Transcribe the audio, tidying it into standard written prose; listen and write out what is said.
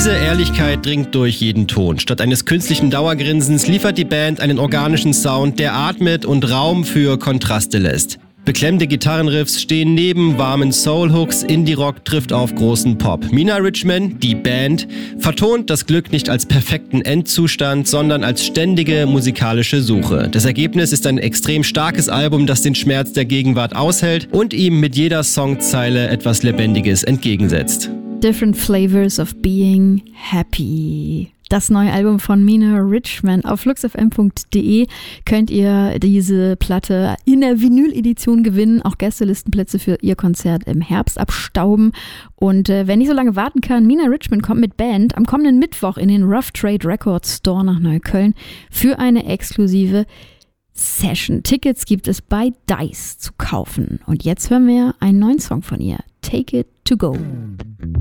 Diese Ehrlichkeit dringt durch jeden Ton. Statt eines künstlichen Dauergrinsens liefert die Band einen organischen Sound, der atmet und Raum für Kontraste lässt. Beklemmende Gitarrenriffs stehen neben warmen Soul-Hooks, Indie-Rock trifft auf großen Pop. Mina Richman, die Band, vertont das Glück nicht als perfekten Endzustand, sondern als ständige musikalische Suche. Das Ergebnis ist ein extrem starkes Album, das den Schmerz der Gegenwart aushält und ihm mit jeder Songzeile etwas Lebendiges entgegensetzt. Different Flavors of Being Happy. Das neue Album von Mina Richman. Auf fluxfm.de könnt ihr diese Platte in der Vinyl-Edition gewinnen, auch Gästelistenplätze für ihr Konzert im Herbst abstauben. Und wer nicht so lange warten kann, Mina Richman kommt mit Band am kommenden Mittwoch in den Rough Trade Records Store nach Neukölln für eine exklusive Session. Tickets gibt es bei Dice zu kaufen. Und jetzt hören wir einen neuen Song von ihr, Take It To Go.